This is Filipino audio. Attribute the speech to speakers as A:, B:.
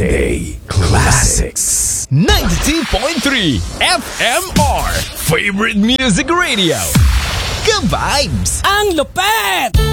A: Sunday Classics. 92.3 FMR Favorite Music Radio. Ka-vibes!
B: Ang lupet!